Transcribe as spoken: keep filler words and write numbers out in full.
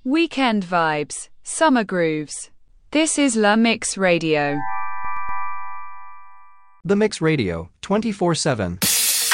weekend vibes, summer grooves. This is La Mix Radio. The Mix Radio, twenty-four seven.